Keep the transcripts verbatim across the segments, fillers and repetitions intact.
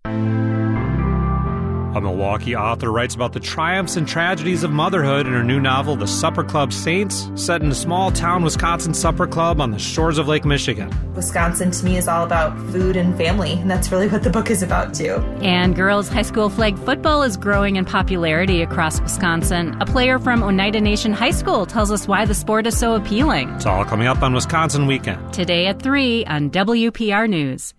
A Milwaukee author writes about the triumphs and tragedies of motherhood in her new novel, The Supper Club Saints, set in a small-town Wisconsin supper club on the shores of Lake Michigan. Wisconsin, to me, is all about food and family, and that's really what the book is about, too. And girls' high school flag football is growing in popularity across Wisconsin. A player from Oneida Nation High School tells us why the sport is so appealing. It's all coming up on Wisconsin Weekend. Today at three on W P R News.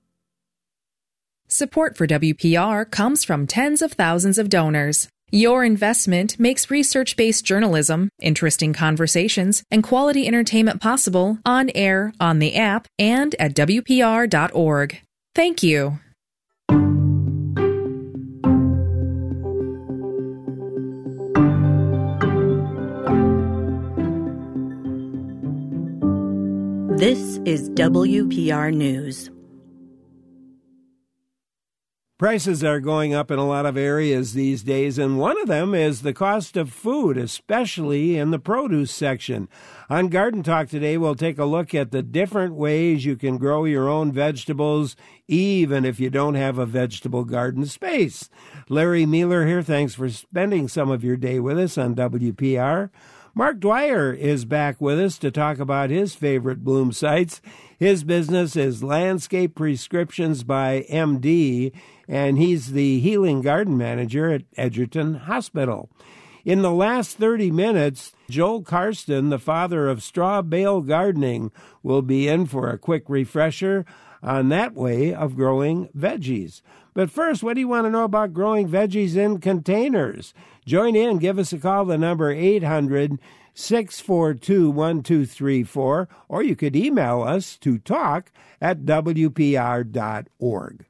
Support for W P R comes from tens of thousands of donors. Your investment makes research-based journalism, interesting conversations, and quality entertainment possible on air, on the app, and at W P R dot org. Thank you. This is W P R News. Prices are going up in a lot of areas these days, and one of them is the cost of food, especially in the produce section. On Garden Talk today, we'll take a look at the different ways you can grow your own vegetables, even if you don't have a vegetable garden space. Larry Mueller here. Thanks for spending some of your day with us on W P R. Mark Dwyer is back with us to talk about his favorite bloom sites. His business is Landscape Prescriptions by M D, and he's the Healing Garden Manager at Edgerton Hospital. In the last thirty minutes, Joel Karsten, the father of straw bale gardening, will be in for a quick refresher on that way of growing veggies. But first, what do you want to know about growing veggies in containers? Join in. Give us a call. The number eight hundred, six four two, one two three four, or you could email us to talk at W P R dot org.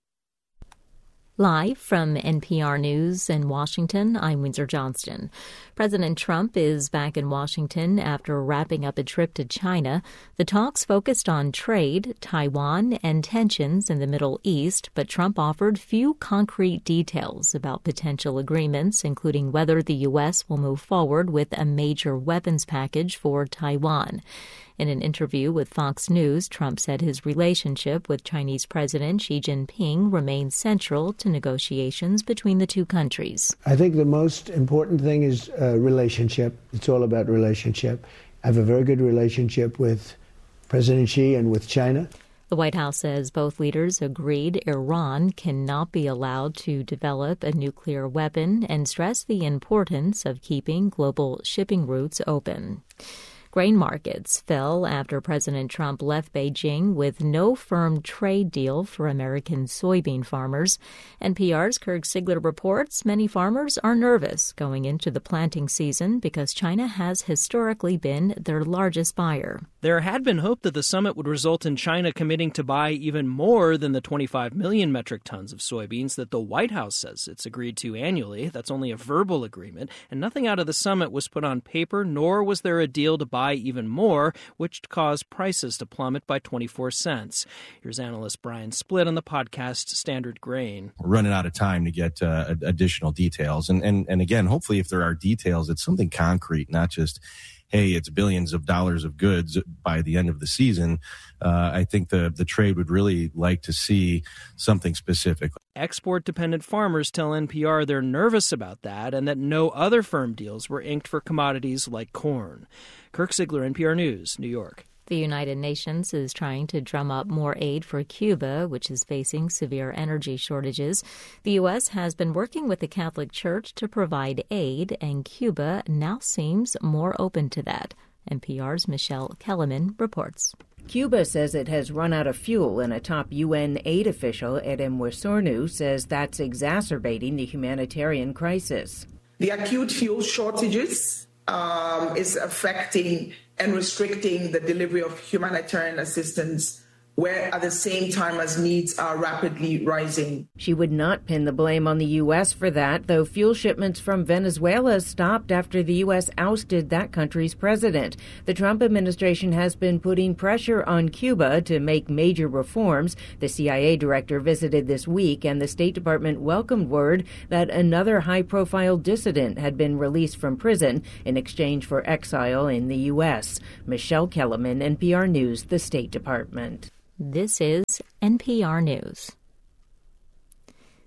Live from N P R News in Washington, I'm Windsor Johnston. President Trump is back in Washington after wrapping up a trip to China. The talks focused on trade, Taiwan, and tensions in the Middle East, but Trump offered few concrete details about potential agreements, including whether the U S will move forward with a major weapons package for Taiwan. In an interview with Fox News, Trump said his relationship with Chinese President Xi Jinping remains central to negotiations between the two countries. I think the most important thing is uh, relationship. It's all about relationship. I have a very good relationship with President Xi and with China. The White House says both leaders agreed Iran cannot be allowed to develop a nuclear weapon and stressed the importance of keeping global shipping routes open. Grain markets fell after President Trump left Beijing with no firm trade deal for American soybean farmers. N P R's Kirk Siegler reports many farmers are nervous going into the planting season because China has historically been their largest buyer. There had been hope that the summit would result in China committing to buy even more than the twenty-five million metric tons of soybeans that the White House says it's agreed to annually. That's only a verbal agreement, and nothing out of the summit was put on paper, nor was there a deal to buy even more, which caused prices to plummet by twenty-four cents. Here's analyst Brian Splitt on the podcast Standard Grain. We're running out of time to get uh, additional details. And, and, and again, hopefully if there are details, it's something concrete, not just, hey, it's billions of dollars of goods by the end of the season. Uh, I think the, the trade would really like to see something specific. Export-dependent farmers tell N P R they're nervous about that and that no other firm deals were inked for commodities like corn. Kirk Siegler, N P R News, New York. The United Nations is trying to drum up more aid for Cuba, which is facing severe energy shortages. The U S has been working with the Catholic Church to provide aid, and Cuba now seems more open to that. N P R's Michelle Kellerman reports. Cuba says it has run out of fuel, and a top U N aid official, Edem Wesornu, says that's exacerbating the humanitarian crisis. The acute fuel shortages um, is affecting and restricting the delivery of humanitarian assistance, where at the same time as needs are rapidly rising. She would not pin the blame on the U S for that, though fuel shipments from Venezuela stopped after the U S ousted that country's president. The Trump administration has been putting pressure on Cuba to make major reforms. The C I A director visited this week, and the State Department welcomed word that another high-profile dissident had been released from prison in exchange for exile in the U S. Michelle Kellerman, N P R News, the State Department. This is N P R News.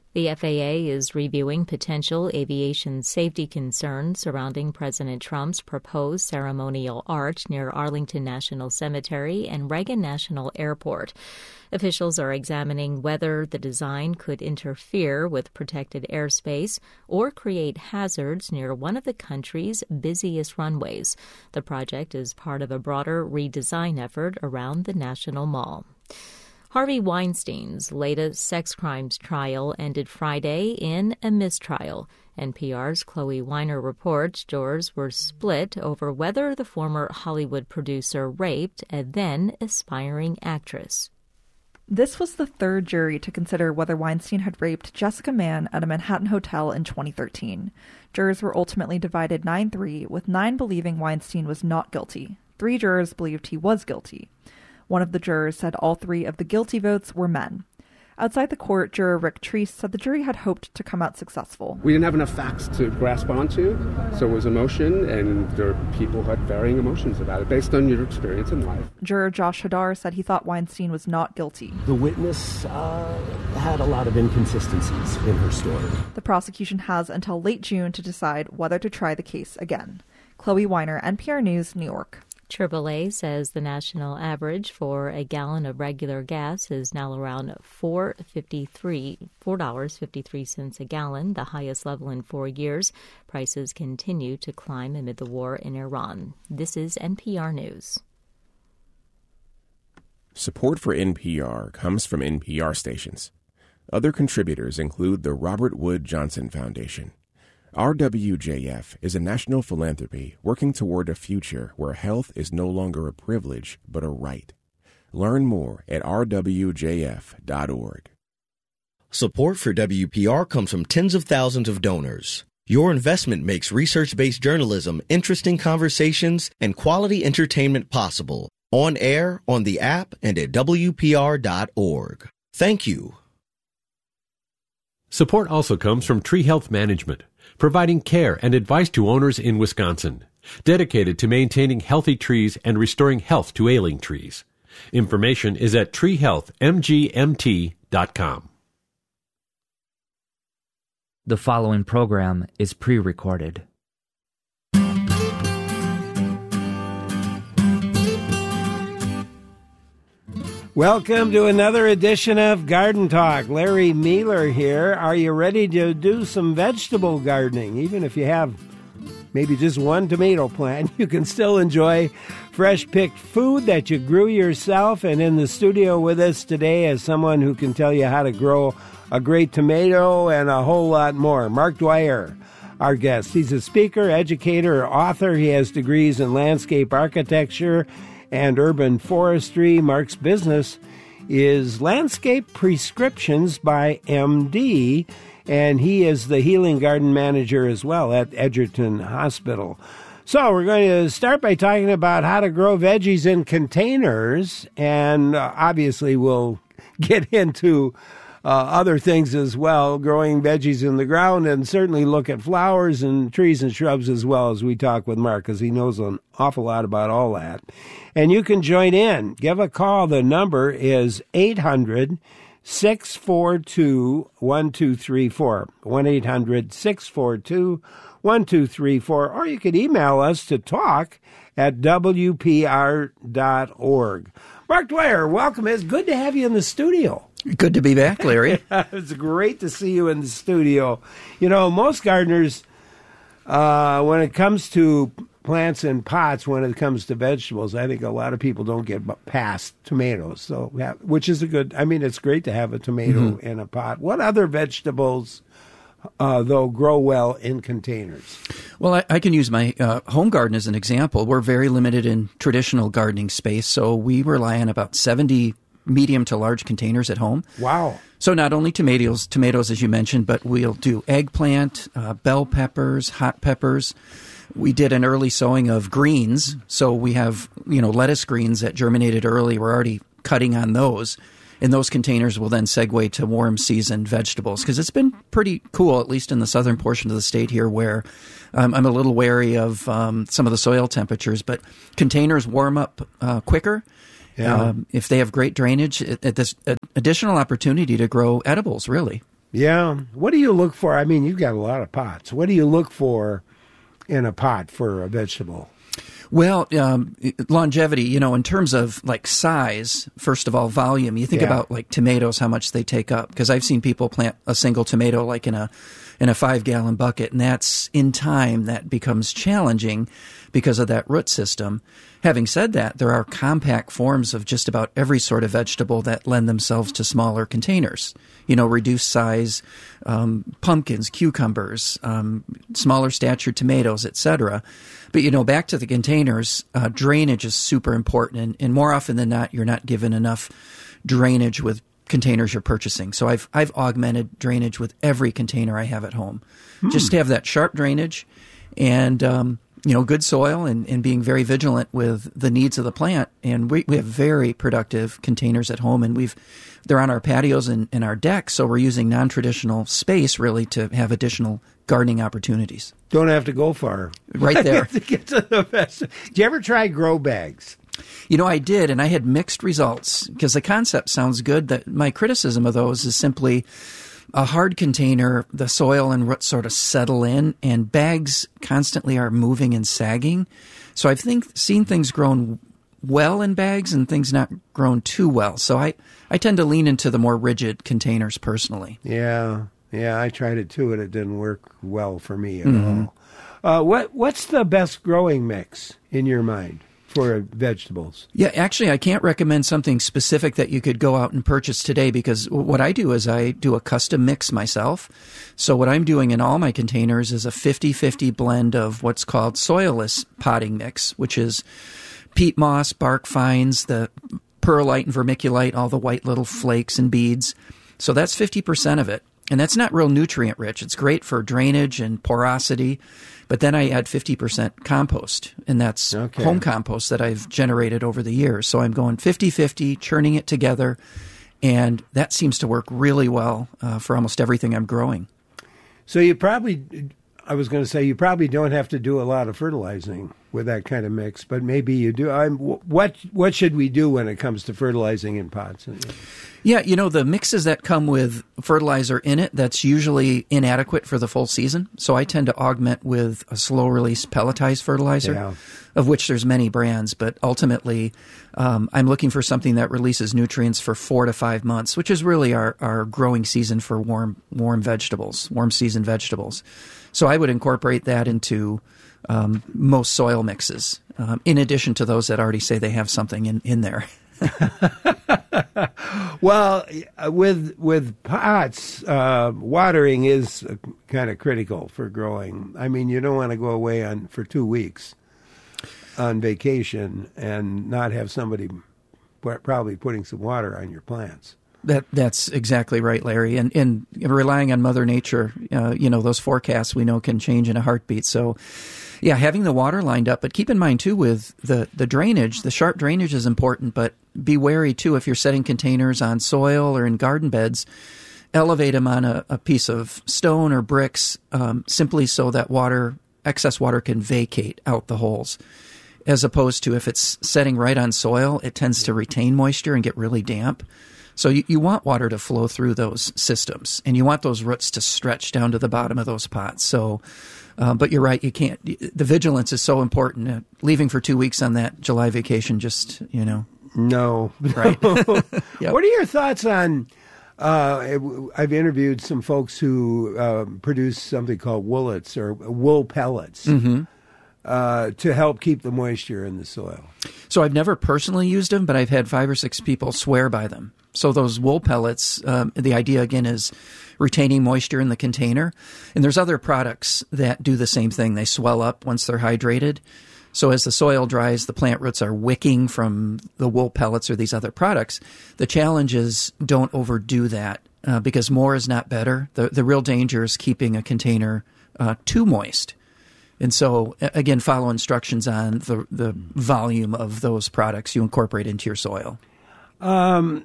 The F A A is reviewing potential aviation safety concerns surrounding President Trump's proposed ceremonial arch near Arlington National Cemetery and Reagan National Airport. Officials are examining whether the design could interfere with protected airspace or create hazards near one of the country's busiest runways. The project is part of a broader redesign effort around the National Mall. Harvey Weinstein's latest sex crimes trial ended Friday in a mistrial. N P R's Chloe Weiner reports jurors were split over whether the former Hollywood producer raped a then aspiring actress. This was the third jury to consider whether Weinstein had raped Jessica Mann at a Manhattan hotel in twenty thirteen. Jurors were ultimately divided nine three, with nine believing Weinstein was not guilty. Three jurors believed he was guilty. One of the jurors said all three of the guilty votes were men. Outside the court, juror Rick Treese said the jury had hoped to come out successful. We didn't have enough facts to grasp onto, so it was emotion, and there are people who had varying emotions about it based on your experience in life. Juror Josh Hadar said he thought Weinstein was not guilty. The witness uh, had a lot of inconsistencies in her story. The prosecution has until late June to decide whether to try the case again. Chloe Weiner, N P R News, New York. triple A says the national average for a gallon of regular gas is now around four dollars and fifty-three cents, four dollars and fifty-three cents a gallon, the highest level in four years. Prices continue to climb amid the war in Iran. This is N P R News. Support for N P R comes from N P R stations. Other contributors include the Robert Wood Johnson Foundation. R W J F is a national philanthropy working toward a future where health is no longer a privilege but a right. Learn more at r w j f dot org. Support for W P R comes from tens of thousands of donors. Your investment makes research-based journalism, interesting conversations, and quality entertainment possible. On air, on the app, and at w p r dot org. Thank you. Support also comes from Tree Health Management, providing care and advice to owners in Wisconsin, dedicated to maintaining healthy trees and restoring health to ailing trees. Information is at tree health m g m t dot com. The following program is pre-recorded. Welcome to another edition of Garden Talk. Larry Mealer here. Are you ready to do some vegetable gardening? Even if you have maybe just one tomato plant, you can still enjoy fresh-picked food that you grew yourself. And in the studio with us today is someone who can tell you how to grow a great tomato and a whole lot more. Mark Dwyer, our guest. He's a speaker, educator, author. He has degrees in landscape architecture and urban forestry. Mark's business is Landscape Prescriptions by M D, and he is the healing garden manager as well at Edgerton Hospital. So we're going to start by talking about how to grow veggies in containers, and uh, obviously we'll get into uh, other things as well, growing veggies in the ground, and certainly look at flowers and trees and shrubs as well as we talk with Mark, because he knows an awful lot about all that. And you can join in. Give a call. The number is eight hundred, six four two, one two three four, one eight hundred, six four two, one two three four, or you could email us to talk at w p r dot org. Mark Dwyer, welcome. It's good to have you in the studio. Good to be back, Larry. It's great to see you in the studio. You know, most gardeners, uh, when it comes to plants in pots, when it comes to vegetables, I think a lot of people don't get past tomatoes. So, which is a good, I mean, it's great to have a tomato mm-hmm. in a pot. What other vegetables, uh, though, grow well in containers? Well, I, I can use my uh, home garden as an example. We're very limited in traditional gardening space, so we rely on about seventy medium to large containers at home. Wow. So not only tomatoes, tomatoes as you mentioned, but we'll do eggplant, uh, bell peppers, hot peppers. We did an early sowing of greens, so we have, you know, lettuce greens that germinated early. We're already cutting on those, and those containers will then segue to warm season vegetables, because it's been pretty cool, at least in the southern portion of the state here, where um, I'm a little wary of um, some of the soil temperatures, but containers warm up uh, quicker. Yeah. Um, if they have great drainage, it, it, this uh, additional opportunity to grow edibles, really. Yeah. What do you look for? I mean, you've got a lot of pots. What do you look for in a pot for a vegetable? Well, um, longevity, you know, in terms of like size, first of all, volume, you think Yeah. about like tomatoes, how much they take up. Because I've seen people plant a single tomato like in a in a five gallon bucket, and that's in time that becomes challenging because of that root system. Having said that, there are compact forms of just about every sort of vegetable that lend themselves to smaller containers. You know, reduced size um, pumpkins, cucumbers, um, smaller stature tomatoes, et cetera. But, you know, back to the containers, uh, drainage is super important. And, and more often than not, you're not given enough drainage with containers you're purchasing. So I've I've augmented drainage with every container I have at home. Hmm. Just to have that sharp drainage and, um, you know, good soil and, and being very vigilant with the needs of the plant. And we, we have very productive containers at home, and we've they're on our patios and, and our decks, so we're using non-traditional space really to have additional gardening opportunities. Don't have to go far. Right there. to get to the best. Did you ever try grow bags? You know, I did, and I had mixed results because the concept sounds good. That my criticism of those is simply a hard container, the soil and roots sort of settle in, and bags constantly are moving and sagging. So I've think, seen things grown well in bags and things not grown too well. So I, I tend to lean into the more rigid containers personally. Yeah, yeah, I tried it too, and it didn't work well for me at Mm-hmm. all. Uh, what What's the best growing mix in your mind for vegetables? Yeah, actually, I can't recommend something specific that you could go out and purchase today, because what I do is I do a custom mix myself. So what I'm doing in all my containers is a fifty-fifty blend of what's called soilless potting mix, which is peat moss, bark fines, the perlite and vermiculite, all the white little flakes and beads. So that's fifty percent of it. And that's not real nutrient rich. It's great for drainage and porosity. But then I add fifty percent compost, and that's Okay. home compost that I've generated over the years. So I'm going fifty-fifty, churning it together, and that seems to work really well uh, for almost everything I'm growing. So you probably, I was going to say, you probably don't have to do a lot of fertilizing with that kind of mix, but maybe you do. I'm, what What should we do when it comes to fertilizing in pots? Yeah, you know, the mixes that come with fertilizer in it, that's usually inadequate for the full season. So I tend to augment with a slow-release pelletized fertilizer, Yeah. of which there's many brands. But ultimately, um, I'm looking for something that releases nutrients for four to five months, which is really our, our growing season for warm warm vegetables, warm season vegetables. So I would incorporate that into um, most soil mixes, um, in addition to those that already say they have something in, in there. Well, with with pots, uh, watering is uh, kind of critical for growing. I mean, you don't want to go away on for two weeks on vacation and not have somebody p- probably putting some water on your plants. That that's exactly right, Larry. And and relying on Mother Nature, uh, you know, those forecasts we know can change in a heartbeat. So, yeah, having the water lined up. But keep in mind too, with the the drainage, the sharp drainage is important. But be wary too if you're setting containers on soil or in garden beds. Elevate them on a, a piece of stone or bricks, um, simply so that water, excess water, can vacate out the holes. As opposed to if it's setting right on soil, it tends to retain moisture and get really damp. So you, you want water to flow through those systems, and you want those roots to stretch down to the bottom of those pots. So, uh, but you're right, you can't. The vigilance is so important. Uh, leaving for two weeks on that July vacation, just you know, no, right? Yep. What are your thoughts on? Uh, I've interviewed some folks who uh, produce something called woolets or wool pellets. Mm-hmm. Uh, to help keep the moisture in the soil. So I've never personally used them, but I've had five or six people swear by them. So those wool pellets, um, the idea again is retaining moisture in the container. And there's other products that do the same thing. They swell up once they're hydrated. So as the soil dries, the plant roots are wicking from the wool pellets or these other products. The challenge is don't overdo that uh, because more is not better. The, the real danger is keeping a container uh, too moist. And so, again, follow instructions on the, the volume of those products you incorporate into your soil. Um,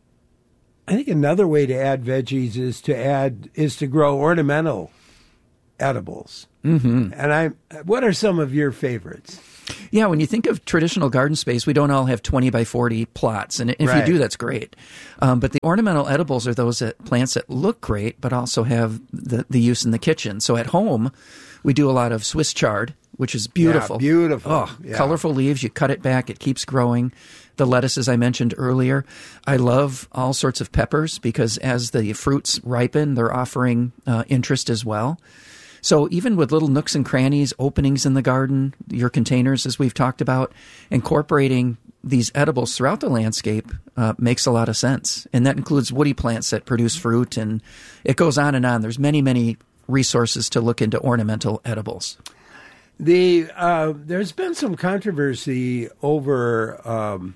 I think another way to add veggies is to add is to grow ornamental edibles. Mm-hmm. And I, what are some of your favorites? Yeah, when you think of traditional garden space, we don't all have twenty by forty plots. And if Right. you do, that's great. Um, but the ornamental edibles are those that, plants that look great, but also have the, the use in the kitchen. So at home, we do a lot of Swiss chard, which is beautiful. Yeah, beautiful. Oh, Yeah. colorful leaves. You cut it back. It keeps growing. The lettuces I mentioned earlier. I love all sorts of peppers because as the fruits ripen, they're offering uh, interest as well. So even with little nooks and crannies, openings in the garden, your containers, as we've talked about, incorporating these edibles throughout the landscape uh, makes a lot of sense. And that includes woody plants that produce fruit, and it goes on and on. There's many, many resources to look into ornamental edibles. The uh, there's been some controversy over um,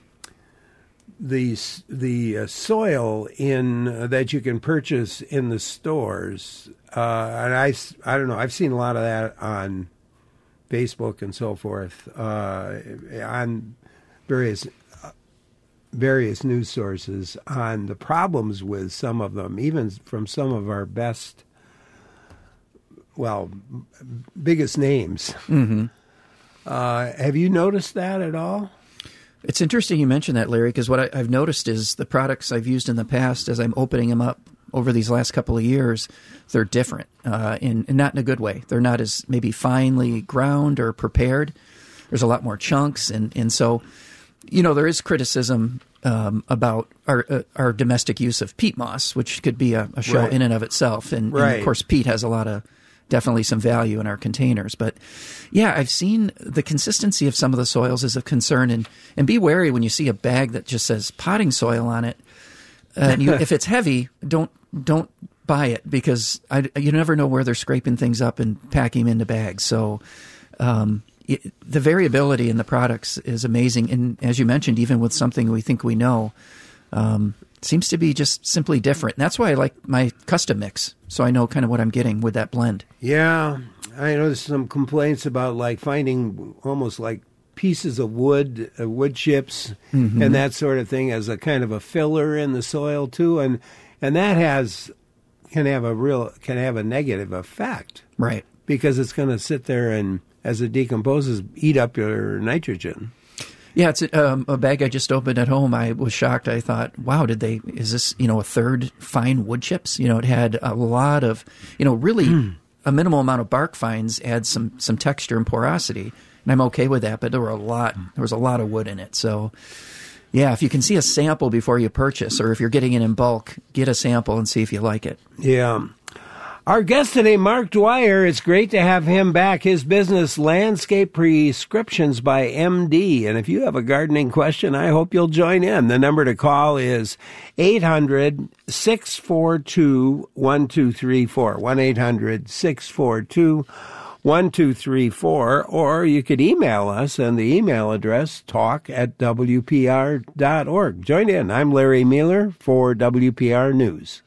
the the uh, soil in uh, that you can purchase in the stores, uh, and I, I don't know. I've seen a lot of that on Facebook and so forth, uh, on various uh, various news sources on the problems with some of them, even from some of our best. Well, biggest names. Mm-hmm. Uh, have you noticed that at all? It's interesting you mentioned that, Larry, because what I, I've noticed is the products I've used in the past, as I'm opening them up over these last couple of years, they're different, uh, in, and not in a good way. They're not as maybe finely ground or prepared. There's a lot more chunks, and, and so, you know, there is criticism um, about our uh, our domestic use of peat moss, which could be a, a show Right. in and of itself, and, Right. and of course, peat has a lot of definitely some value in our containers. But yeah, I've seen the consistency of some of the soils is a concern, and, and be wary when you see a bag that just says potting soil on it. Uh, and you, if it's heavy, don't don't buy it because I, you never know where they're scraping things up and packing them into bags. So um, it, the variability in the products is amazing. And as you mentioned, even with something we think we know, um, seems to be just simply different. And that's why I like my custom mix, so I know kind of what I'm getting with that blend. Yeah, I know there's some complaints about like finding almost like pieces of wood, uh, wood chips, Mhm. and that sort of thing as a kind of a filler in the soil too, and and that has can have a real can have a negative effect, Right. because it's going to sit there and as it decomposes, eat up your nitrogen. Yeah, it's a, um, a bag I just opened at home. I was shocked. I thought, wow, did they, is this, you know, a third fine wood chips? You know, it had a lot of, you know, really a minimal amount of bark fines adds some, some texture and porosity. And I'm okay with that, but there were a lot, there was a lot of wood in it. So yeah, if you can see a sample before you purchase, or if you're getting it in bulk, get a sample and see if you like it. Yeah. Our guest today, Mark Dwyer, it's great to have him back. His business, Landscape Prescriptions by M D. And if you have a gardening question, I hope you'll join in. The number to call is eight hundred, six four two, one two three four, one eight hundred, six four two, one two three four, or you could email us, and the email address, talk at W P R dot org. Join in. I'm Larry Mueller for W P R News.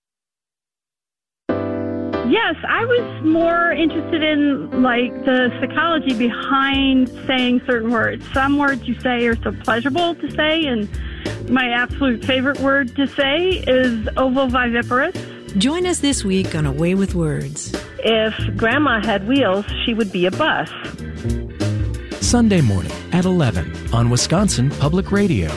Yes, I was more interested in, like, the psychology behind saying certain words. Some words you say are so pleasurable to say, and my absolute favorite word to say is ovoviviparous. Join us this week on Away with Words. If Grandma had wheels, she would be a bus. Sunday morning at eleven on Wisconsin Public Radio.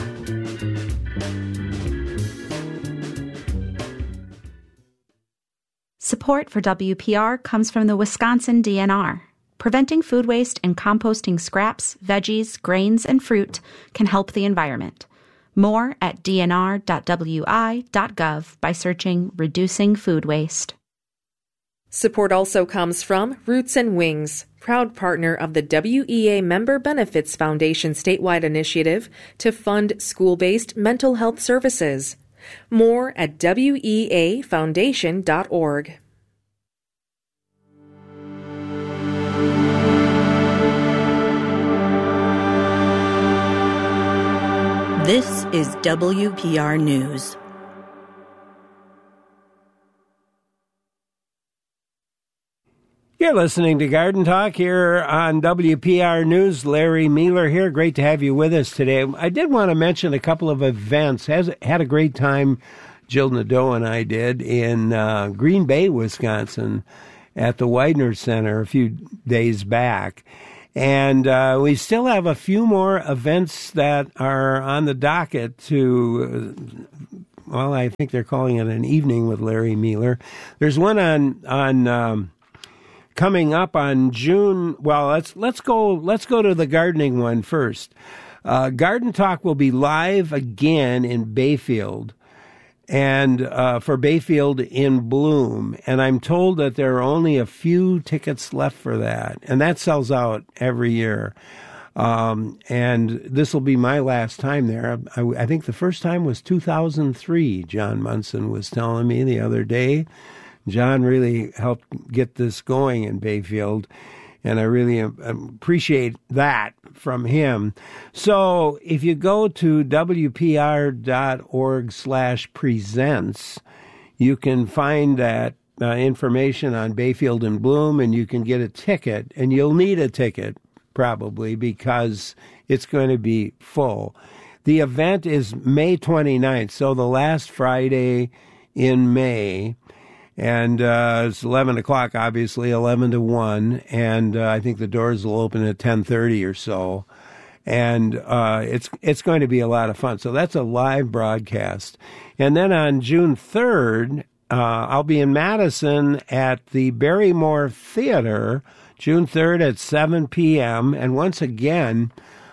Support for W P R comes from the Wisconsin D N R. Preventing food waste and composting scraps, veggies, grains, and fruit can help the environment. More at d n r dot w i dot gov by searching Reducing Food Waste. Support also comes from Roots and Wings, proud partner of the W E A Member Benefits Foundation statewide initiative to fund school-based mental health services. More at w e a foundation dot org. This is W P R News. You're listening to Garden Talk here on W P R News. Larry Mueller here. Great to have you with us today. I did want to mention a couple of events. Has had a great time, Jill Nadeau and I did, in uh, Green Bay, Wisconsin, at the Widener Center a few days back. And uh, we still have a few more events that are on the docket to, uh, well, I think they're calling it an evening with Larry Mueller. There's one on on um, coming up on June. Well, let's let's go let's go to the gardening one first. Uh, Garden Talk will be live again in Bayfield, and uh, for Bayfield in Bloom. And I'm told that there are only a few tickets left for that, and that sells out every year. Um, and this will be my last time there. I, I think the first time was two thousand three, John Munson was telling me the other day. John really helped get this going in Bayfield, and I really appreciate that from him. So if you go to W P R dot org slash presents, you can find that uh, information on Bayfield and Bloom, and you can get a ticket, and you'll need a ticket probably because it's going to be full. The event is May twenty-ninth, so the last Friday in May. And uh, it's eleven o'clock, obviously, eleven to one. And uh, I think the doors will open at ten thirty or so. And uh, it's it's going to be a lot of fun. So that's a live broadcast. And then on June third, uh, I'll be in Madison at the Barrymore Theater, June third at seven p.m. And once again,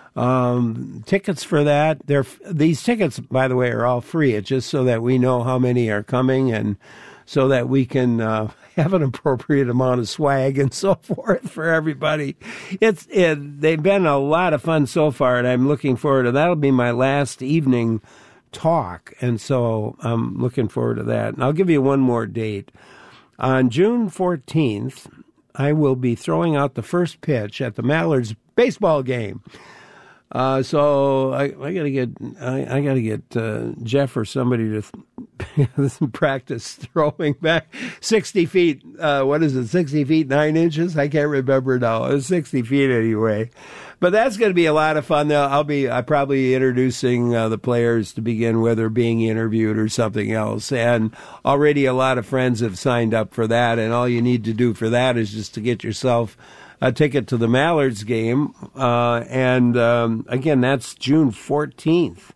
um, tickets for that, they're, these tickets, by the way, are all free. It's just so that we know how many are coming and so that we can uh, have an appropriate amount of swag and so forth for everybody. It's it, they've been a lot of fun so far, and I'm looking forward to that. That'll be my last evening talk, and so I'm looking forward to that. And I'll give you one more date. On June fourteenth, I will be throwing out the first pitch at the Mallards baseball game. Uh, so I, I gotta get I, I gotta get uh, Jeff or somebody to th- practice throwing back sixty feet. Uh, what is it? Sixty feet nine inches? I can't remember now. It was sixty feet anyway. But that's going to be a lot of fun. I'll be I probably introducing uh, the players to begin with, or being interviewed, or something else. And already a lot of friends have signed up for that. And all you need to do for that is just to get yourself a ticket to the Mallards game. Uh, and, um, again, that's June fourteenth.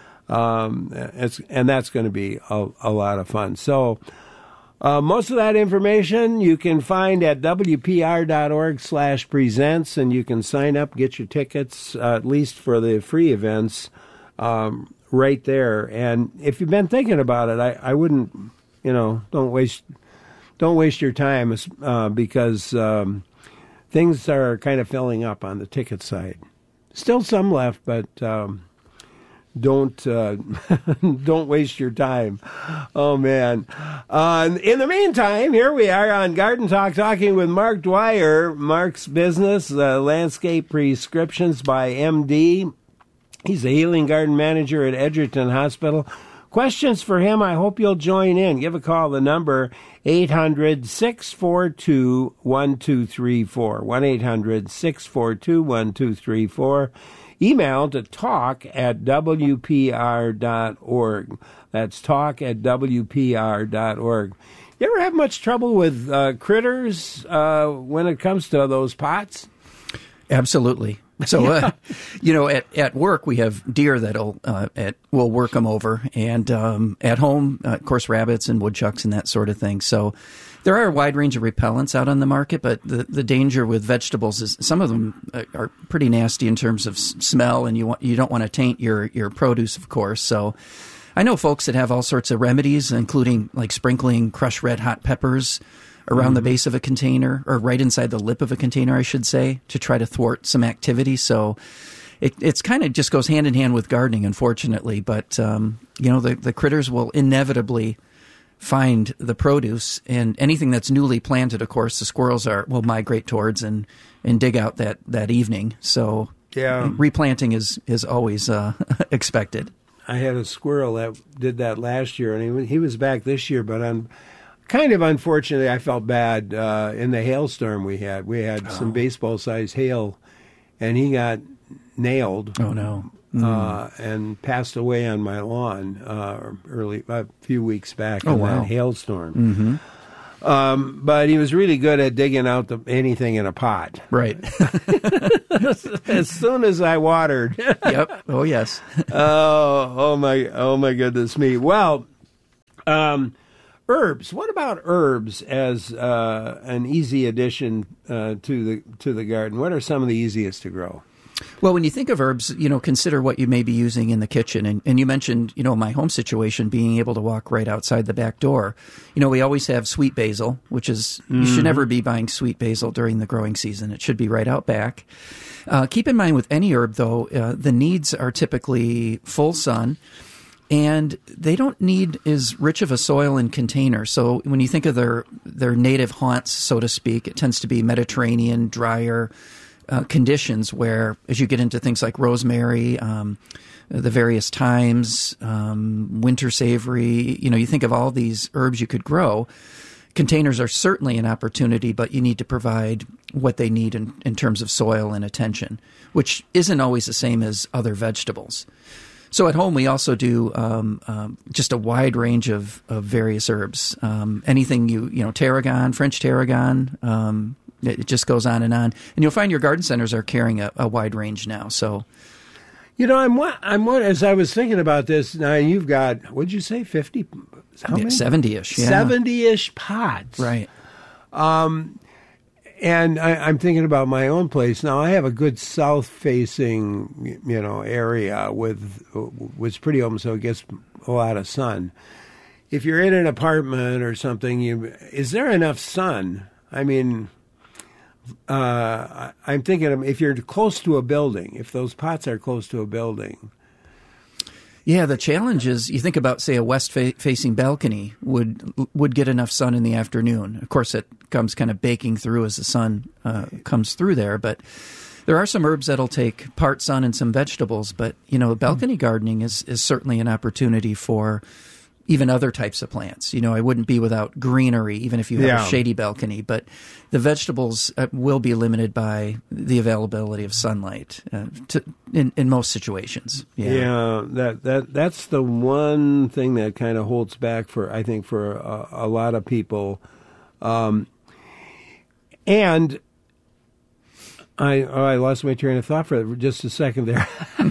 Um, it's, and that's going to be a, a lot of fun. So, uh, most of that information you can find at W P R dot org slash presents, and you can sign up, get your tickets, uh, at least for the free events, um, right there. And if you've been thinking about it, I, I wouldn't, you know, don't waste, don't waste your time, uh, because, um, things are kind of filling up on the ticket side. Still some left, but um, don't uh, don't waste your time. Oh, man. Uh, in the meantime, here we are on Garden Talk talking with Mark Dwyer, Mark's Business, uh, Landscape Prescriptions by M D. He's a healing garden manager at Edgerton Hospital. Questions for him, I hope you'll join in. Give a call. The number, eight hundred, six four two, one two three four. one eight hundred, six four two, one two three four. Email to talk at W P R dot org. That's talk at W P R dot org. You ever have much trouble with uh, critters uh, when it comes to those pots? Absolutely. So, uh, you know, at, at work, we have deer that'll, uh, at, we'll work them over. And, um, at home, uh, of course, rabbits and woodchucks and that sort of thing. So there are a wide range of repellents out on the market, but the, the danger with vegetables is some of them are pretty nasty in terms of smell, and you want, you don't want to taint your, your produce, of course. So I know folks that have all sorts of remedies, including like sprinkling crushed red hot peppers around mm-hmm. the base of a container, or right inside the lip of a container, I should say, to try to thwart some activity. So it it's kind of just goes hand in hand with gardening, unfortunately. But, um, you know, the, the critters will inevitably find the produce, and anything that's newly planted, of course, the squirrels are will migrate towards and, and dig out that, that evening. So yeah. replanting is, is always uh, expected. I had a squirrel that did that last year, and he, he was back this year, but on kind of unfortunately, I felt bad uh, in the hailstorm we had. We had oh. some baseball-sized hail, and he got nailed. Oh, no. Mm. Uh, and passed away on my lawn uh, early, a few weeks back oh, in wow. that hailstorm. Mm-hmm. Um, but he was really good at digging out the, anything in a pot. Right. As soon as I watered. Yep. Oh, yes. oh, oh my, oh my goodness me. Well, um, herbs. What about herbs as uh, an easy addition uh, to the to the garden? What are some of the easiest to grow? Well, when you think of herbs, you know, consider what you may be using in the kitchen. And, and you mentioned, you know, my home situation, being able to walk right outside the back door. You know, we always have sweet basil, which is, mm-hmm. you should never be buying sweet basil during the growing season. It should be right out back. Uh, keep in mind with any herb, though, uh, the needs are typically full sun. And they don't need as rich of a soil and container. So when you think of their their native haunts, so to speak, it tends to be Mediterranean, drier uh, conditions where, as you get into things like rosemary, um, the various thymes, um, winter savory, you know, you think of all these herbs you could grow. Containers are certainly an opportunity, but you need to provide what they need in, in terms of soil and attention, which isn't always the same as other vegetables. So at home, we also do um, um, just a wide range of, of various herbs. Um, anything you, you know, tarragon, French tarragon, um, it, it just goes on and on. And you'll find your garden centers are carrying a, a wide range now. So, you know, I'm I'm as I was thinking about this. Now you've got, what'd you say, fifty? How many? seventy-ish. Yeah. seventy-ish pots. Right. Um, And I, I'm thinking about my own place now. I have a good south-facing, you know, area with was pretty open, so it gets a lot of sun. If you're in an apartment or something, you is there enough sun? I mean, uh, I'm thinking of if you're close to a building, if those pots are close to a building. Yeah, the challenge is you think about, say, a west-facing balcony would would get enough sun in the afternoon. Of course, it comes kind of baking through as the sun uh, comes through there. But there are some herbs that'll take part sun and some vegetables. But, you know, balcony gardening is, is certainly an opportunity for even other types of plants. You know, I wouldn't be without greenery, even if you have yeah. a shady balcony. But the vegetables uh, will be limited by the availability of sunlight uh, to, in, in most situations. Yeah. yeah, that that that's the one thing that kind of holds back for, I think, for a, a lot of people. Um, and I oh, I lost my train of thought for just a second there.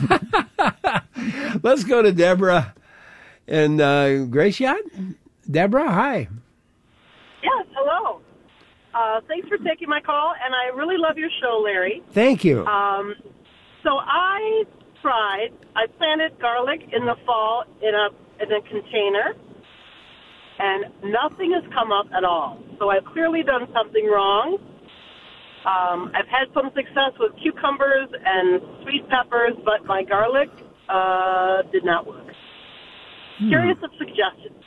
Let's go to Deborah. And uh, Gratiot? Deborah, hi. Yes, hello. Uh, thanks for taking my call, and I really love your show, Larry. Thank you. Um, so I tried, I planted garlic in the fall in a in a container, and nothing has come up at all. So I've clearly done something wrong. Um, I've had some success with cucumbers and sweet peppers, but my garlic uh, did not work. Curious of suggestions.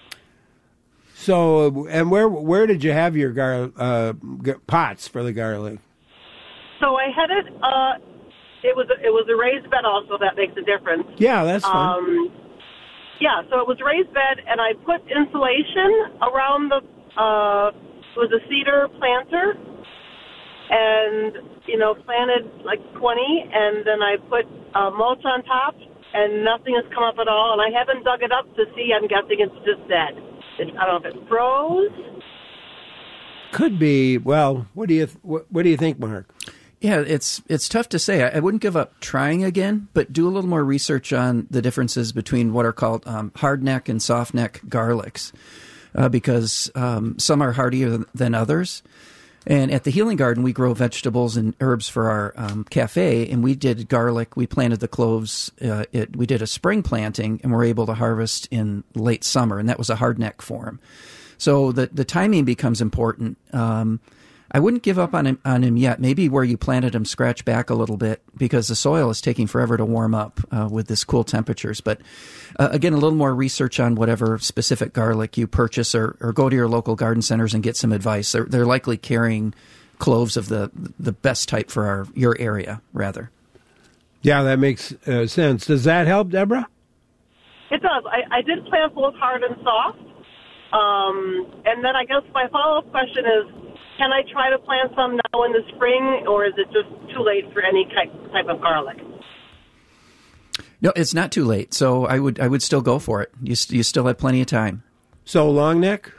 So, and where where did you have your gar, uh, g- pots for the garlic? So I had it. Uh, it was a, it was a raised bed. Also, that makes a difference. Yeah, that's fine. Um, yeah, so it was a raised bed, and I put insulation around the. Uh, it was a cedar planter, and you know planted like twenty, and then I put uh, mulch on top. And nothing has come up at all, and I haven't dug it up to see. I'm guessing it's just dead. It's, I don't know if it froze. Could be. Well, what do you th- what, what do you think, Mark? Yeah, it's it's tough to say. I, I wouldn't give up trying again, but do a little more research on the differences between what are called um, hardneck and softneck garlics, uh, because um, some are hardier than, than others. And at the Healing Garden, we grow vegetables and herbs for our um, cafe, and we did garlic. We planted the cloves. Uh, it, we did a spring planting, and we're able to harvest in late summer, and that was a hardneck form. So the the timing becomes important. Um, I wouldn't give up on him on him yet. Maybe where you planted him, scratch back a little bit because the soil is taking forever to warm up uh, with this cool temperatures. But uh, again, a little more research on whatever specific garlic you purchase, or, or go to your local garden centers and get some advice. They're they're likely carrying cloves of the the best type for our your area, rather. Yeah, that makes uh, sense. Does that help, Deborah? It does. I, I did plant both hard and soft, um, and then I guess my follow up question is. Can I try to plant some now in the spring, or is it just too late for any type of garlic? No, it's not too late. So I would I would still go for it. You you still have plenty of time. So long neck?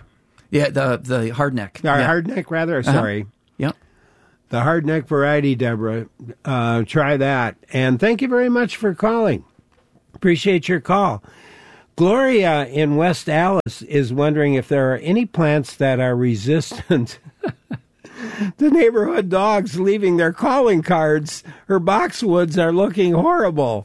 Yeah, the the hardneck. Our yeah. hardneck, rather. Uh-huh. Sorry. Yep. The hardneck variety, Deborah. Uh, try that. And thank you very much for calling. Appreciate your call. Gloria in West Allis is wondering if there are any plants that are resistant to neighborhood dogs leaving their calling cards. Her boxwoods are looking horrible.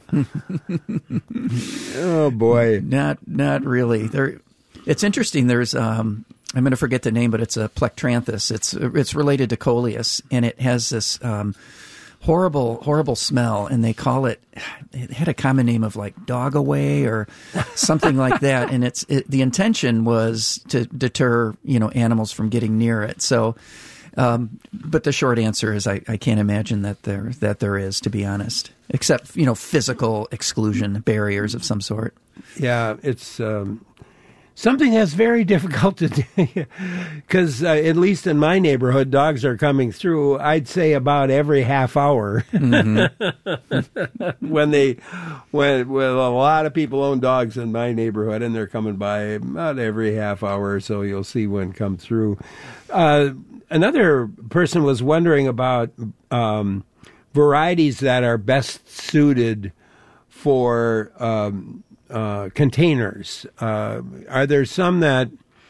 Oh, boy. Not not really. There, it's interesting. There's... Um, I'm going to forget the name, but it's a Plectranthus. It's it's related to Coleus, and it has this um, horrible, horrible smell, and they call it, it had a common name of like dog away or something like that, and it's it, the intention was to deter, you know, animals from getting near it. So, um, but the short answer is I, I can't imagine that there that there is, to be honest, except, you know, physical exclusion barriers of some sort. Yeah, it's... Um something that's very difficult to do, because uh, at least in my neighborhood, dogs are coming through, I'd say about every half hour. Mm-hmm. when they, when, well, a lot of people own dogs in my neighborhood, and they're coming by about every half hour, so you'll see one come through. Uh, another person was wondering about um, varieties that are best suited for um, Uh, containers. Uh, are there some that,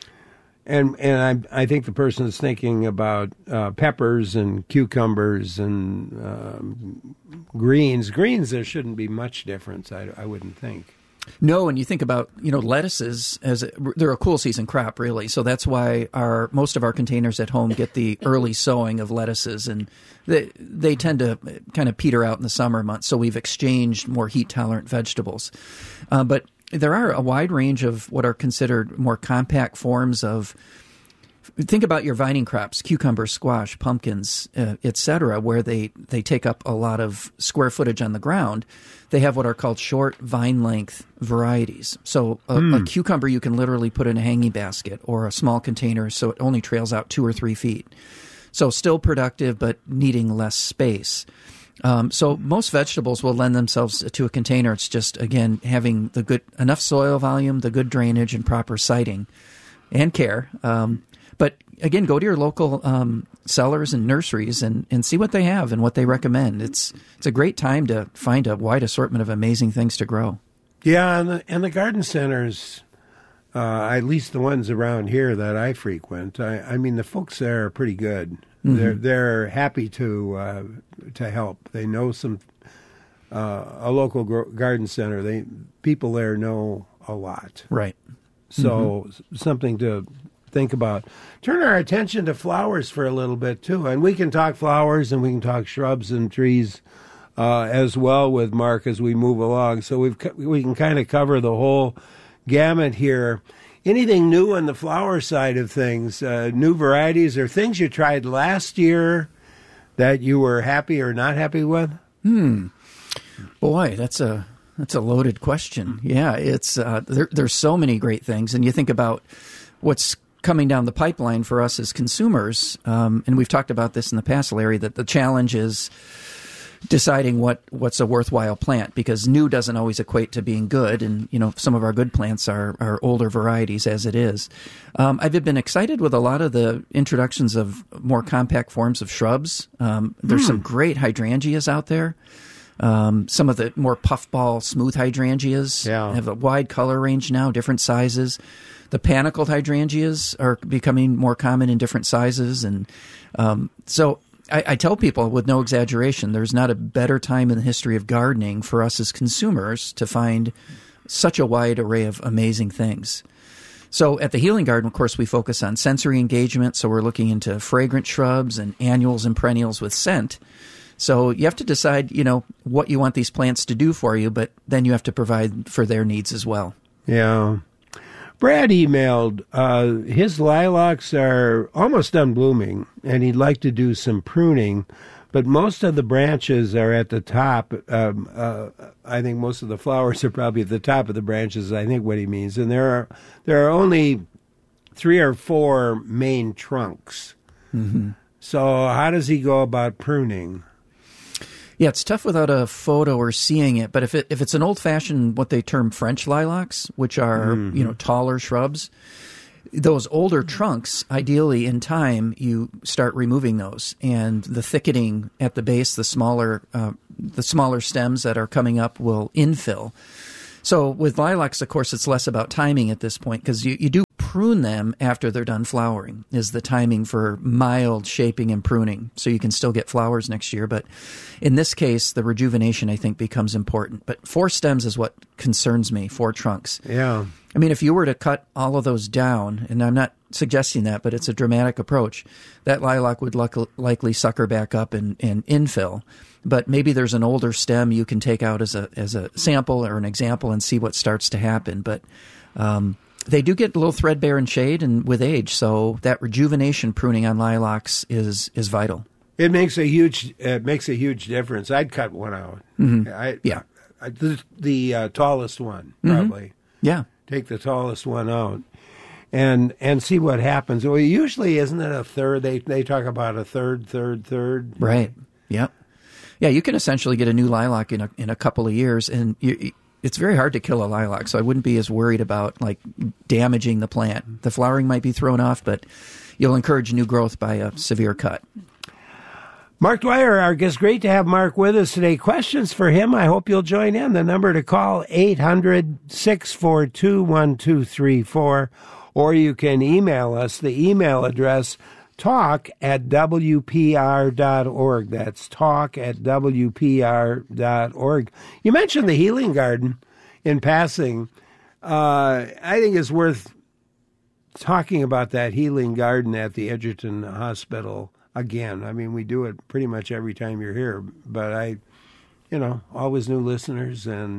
and and I I think the person is thinking about uh, peppers and cucumbers and um, greens. Greens, there shouldn't be much difference, I, I wouldn't think. No, and you think about, you know, lettuces, as a, they're a cool season crop, really. So that's why our most of our containers at home get the early sowing of lettuces, and they they tend to kind of peter out in the summer months. So we've exchanged more heat tolerant vegetables, uh, but there are a wide range of what are considered more compact forms of. Think about your vining crops, cucumber, squash, pumpkins, uh, et cetera, where they, they take up a lot of square footage on the ground. They have what are called short vine length varieties. So a, mm. a cucumber you can literally put in a hanging basket or a small container, so it only trails out two or three feet. So still productive, but needing less space. Um, so most vegetables will lend themselves to a container. It's just, again, having the good enough soil volume, the good drainage, and proper siting and care. Um, But again, go to your local um, sellers and nurseries and, and see what they have and what they recommend. It's it's a great time to find a wide assortment of amazing things to grow. Yeah, and the, and the garden centers, uh, at least the ones around here that I frequent, I, I mean, the folks there are pretty good. Mm-hmm. They're they're happy to uh, to help. They know some uh, a local gro- garden center. They people there know a lot, right? So mm-hmm. something to think about. Turn our attention to flowers for a little bit too, and we can talk flowers and we can talk shrubs and trees uh, as well with Mark as we move along. So we've we can kind of cover the whole gamut here. Anything new on the flower side of things? Uh, new varieties or things you tried last year that you were happy or not happy with? Hmm. Boy, that's a that's a loaded question. Yeah, it's uh, there, there's so many great things, and you think about what's coming down the pipeline for us as consumers, um, and we've talked about this in the past, Larry, that the challenge is deciding what, what's a worthwhile plant, because new doesn't always equate to being good, and you know some of our good plants are, are older varieties as it is. Um, I've been excited with a lot of the introductions of more compact forms of shrubs. Um, there's mm. some great hydrangeas out there. Um, some of the more puffball, smooth hydrangeas yeah. have a wide color range now, different sizes. The panicled hydrangeas are becoming more common in different sizes. And um, so I, I tell people with no exaggeration, there's not a better time in the history of gardening for us as consumers to find such a wide array of amazing things. So at the Healing Garden, of course, we focus on sensory engagement. So we're looking into fragrant shrubs and annuals and perennials with scent. So you have to decide, you know, what you want these plants to do for you, but then you have to provide for their needs as well. Yeah. Brad emailed, uh, his lilacs are almost done blooming, and he'd like to do some pruning, but most of the branches are at the top. Um, uh, I think most of the flowers are probably at the top of the branches, I think what he means. And there are there are only three or four main trunks. Mm-hmm. So how does he go about pruning? Yeah, it's tough without a photo or seeing it. But if it if it's an old fashioned what they term French lilacs, which are mm-hmm. you know taller shrubs, those older trunks, ideally in time, you start removing those, and the thickening at the base, the smaller uh, the smaller stems that are coming up will infill. So with lilacs, of course, it's less about timing at this point because you, you do prune them after they're done flowering is the timing for mild shaping and pruning. So you can still get flowers next year. But in this case, the rejuvenation, I think, becomes important. But four stems is what concerns me, four trunks. Yeah. I mean, if you were to cut all of those down, and I'm not suggesting that, but it's a dramatic approach, that lilac would luck- likely sucker back up and, and infill. But maybe there's an older stem you can take out as a as a sample or an example and see what starts to happen. But um, they do get a little threadbare in shade and with age, so that rejuvenation pruning on lilacs is is vital. It makes a huge it makes a huge difference. I'd cut one out. Mm-hmm. I, yeah, I, the, the uh, tallest one probably. Mm-hmm. Yeah, take the tallest one out. And and see what happens. Well, usually, isn't it a third? They they talk about a third, third, third. Right. Yep. Yeah, you can essentially get a new lilac in a in a couple of years, and you, it's very hard to kill a lilac. So I wouldn't be as worried about like damaging the plant. The flowering might be thrown off, but you'll encourage new growth by a severe cut. Mark Dwyer, our guest. Great to have Mark with us today. Questions for him? I hope you'll join in. The number to call eight hundred, six four two, one two three four. Or you can email us. The email address, talk at W P R dot org. That's talk at W P R dot org. You mentioned the Healing Garden in passing. Uh, I think it's worth talking about that Healing Garden at the Edgerton Hospital again. I mean, we do it pretty much every time you're here, but I, you know, always new listeners, and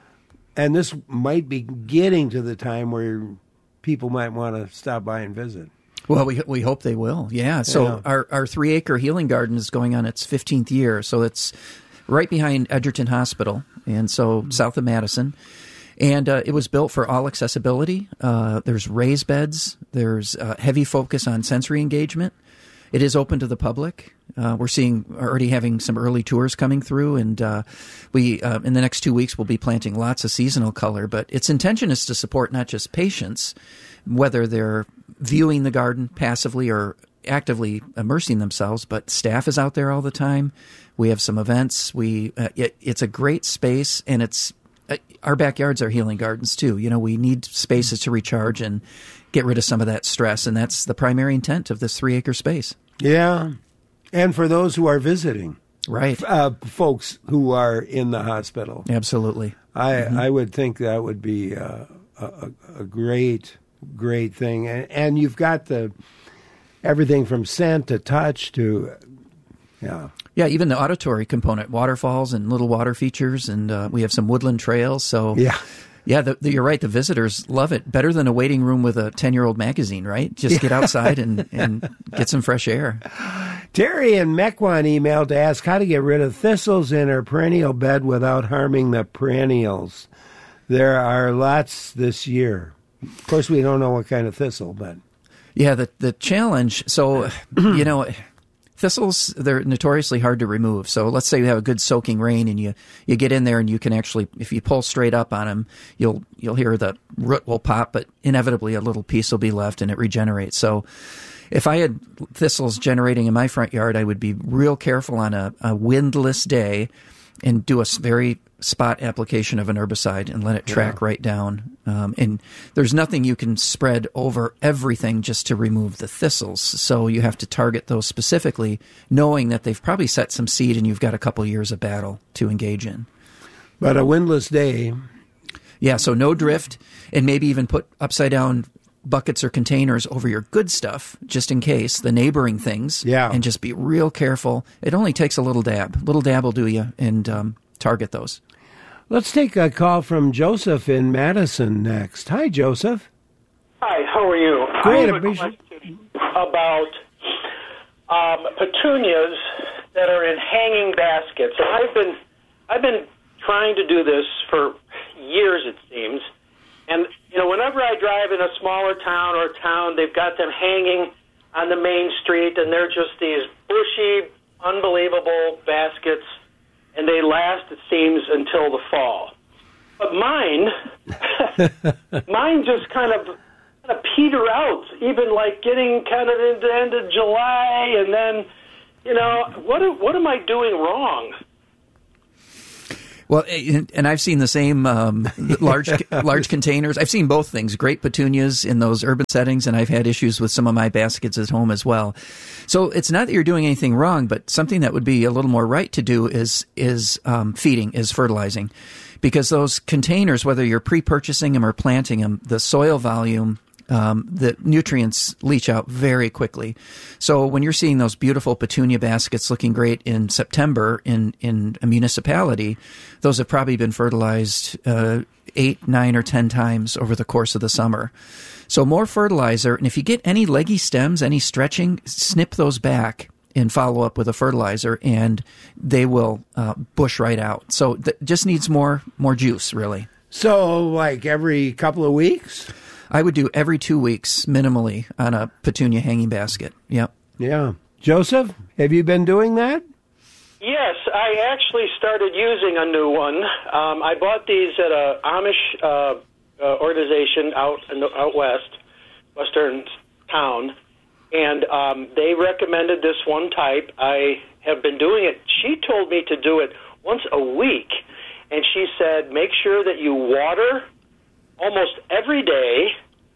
and this might be getting to the time where people might want to stop by and visit. Well, we we hope they will. Yeah. So yeah. our our three acre healing garden is going on its fifteenth year. So it's right behind Edgerton Hospital, and so mm-hmm. south of Madison. And uh, it was built for all accessibility. Uh, there's raised beds. There's a heavy focus on sensory engagement. It is open to the public. Uh, we're seeing already having some early tours coming through, and uh, we uh, in the next two weeks we'll be planting lots of seasonal color. But its intention is to support not just patients, whether they're viewing the garden passively or actively immersing themselves, but staff is out there all the time. We have some events. We uh, it, it's a great space, and it's uh, our backyards are healing gardens too. You know, we need spaces to recharge and get rid of some of that stress, and that's the primary intent of this three acre space. Yeah. And for those who are visiting. Right. Uh, folks who are in the hospital. Absolutely. I mm-hmm. I would think that would be uh, a, a great, great thing. And, and you've got the everything from scent to touch to, yeah. Yeah, even the auditory component, waterfalls and little water features, and uh, we have some woodland trails. So yeah. Yeah, the, the, you're right. The visitors love it. Better than a waiting room with a ten-year-old magazine, right? Just yeah. get outside and, and get some fresh air. Terry in Mequon emailed to ask how to get rid of thistles in her perennial bed without harming the perennials. There are lots this year. Of course, we don't know what kind of thistle, but... Yeah, the, the challenge, so, you know... Thistles, they're notoriously hard to remove. So let's say you have a good soaking rain and you, you get in there and you can actually, if you pull straight up on them, you'll you'll hear the root will pop, but inevitably a little piece will be left and it regenerates. So if I had thistles generating in my front yard, I would be real careful on a, a windless day and do a very spot application of an herbicide and let it track yeah. right down. Um, and there's nothing you can spread over everything just to remove the thistles. So you have to target those specifically, knowing that they've probably set some seed and you've got a couple years of battle to engage in. But a windless day. Yeah, so no drift, and maybe even put upside down buckets or containers over your good stuff, just in case, the neighboring things. Yeah. And just be real careful. It only takes a little dab. Little dab will do you, and um, target those. Let's take a call from Joseph in Madison next. Hi, Joseph. Hi, how are you? Great. I have a question about um, petunias that are in hanging baskets. And I've been, I've been trying to do this for years, it seems. And, you know, whenever I drive in a smaller town or a town, they've got them hanging on the main street, and they're just these bushy, unbelievable baskets, and they last, it seems, until the fall. But mine, mine just kind of kind of peter out, even like getting kind of into the end of July, and then, you know, what what am I doing wrong? Well, and I've seen the same um, large large containers. I've seen both things, great petunias in those urban settings, and I've had issues with some of my baskets at home as well. So it's not that you're doing anything wrong, but something that would be a little more right to do is is um, feeding, is fertilizing. Because those containers, whether you're pre-purchasing them or planting them, the soil volume, Um, the nutrients leach out very quickly. So when you're seeing those beautiful petunia baskets looking great in September in, in a municipality, those have probably been fertilized uh, eight, nine, or ten times over the course of the summer. So more fertilizer, and if you get any leggy stems, any stretching, snip those back and follow up with a fertilizer, and they will uh, bush right out. So th- just needs more more juice, really. So like every couple of weeks? I would do every two weeks minimally on a petunia hanging basket. Yep. Yeah. Joseph, have you been doing that? Yes, I actually started using a new one. Um, I bought these at a Amish uh, uh, organization out in the, out west, western town, and um, they recommended this one type. I have been doing it. She told me to do it once a week, and she said make sure that you water almost every day,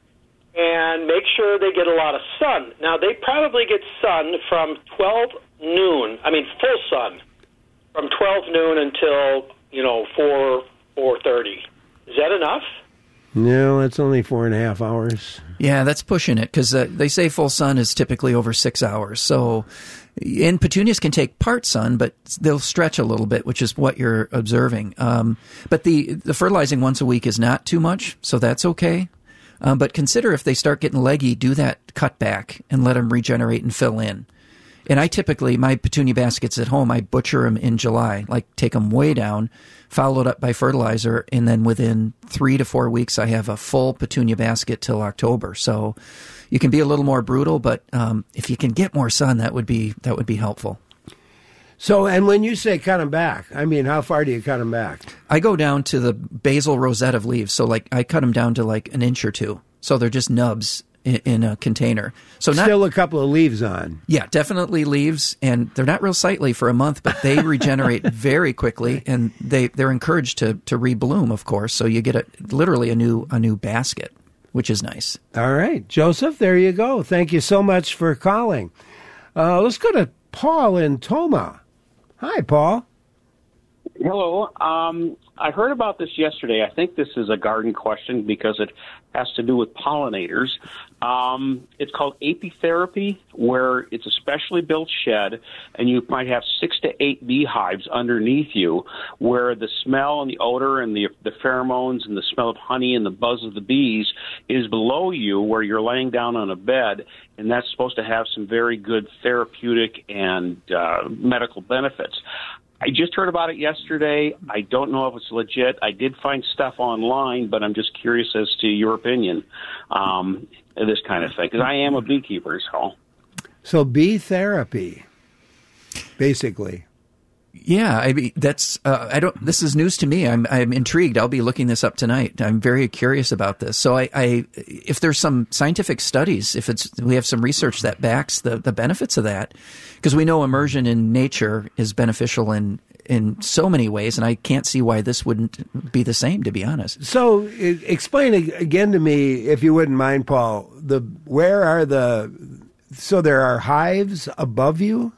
and make sure they get a lot of sun. Now, they probably get sun from twelve noon, I mean full sun, from twelve noon until, you know, four, four thirty. Is that enough? No, that's only four and a half hours. Yeah, that's pushing it, because uh, they say full sun is typically over six hours. So, and petunias can take part sun, but they'll stretch a little bit, which is what you're observing. Um, but the, the fertilizing once a week is not too much, so that's okay. Um, but consider if they start getting leggy, do that cut back and let them regenerate and fill in. And I typically, my petunia baskets at home, I butcher them in July, like take them way down, followed up by fertilizer, and then within three to four weeks, I have a full petunia basket till October. So you can be a little more brutal, but um, if you can get more sun, that would be that would be helpful. So, and when you say cut them back, I mean, how far do you cut them back? I go down to the basal rosette of leaves. So, like, I cut them down to like an inch or two. So they're just nubs in, in a container. So not, still a couple of leaves on. Yeah, definitely leaves, and they're not real sightly for a month, but they regenerate very quickly, and they they're encouraged to to rebloom, of course. So you get a literally a new a new basket, which is nice. All right, Joseph, there you go. Thank you so much for calling. Uh, let's go to Paul in Toma. Hi, Paul. Hello. Um, I heard about this yesterday. I think this is a garden question because it has to do with pollinators. Um, it's called apitherapy, where it's a specially built shed, and you might have six to eight beehives underneath you, where the smell and the odor and the, the pheromones and the smell of honey and the buzz of the bees is below you, where you're laying down on a bed, and that's supposed to have some very good therapeutic and uh, medical benefits. I just heard about it yesterday. I don't know if it's legit. I did find stuff online, but I'm just curious as to your opinion um, of this kind of thing, because I am a beekeeper. So, so bee therapy, basically. Yeah, I mean, that's uh, I don't. This is news to me. I'm I'm intrigued. I'll be looking this up tonight. I'm very curious about this. So, I, I if there's some scientific studies, if it's we have some research that backs the, the benefits of that, because we know immersion in nature is beneficial in in so many ways, and I can't see why this wouldn't be the same. To be honest. So, explain again to me, if you wouldn't mind, Paul. The where are the so there are hives above you?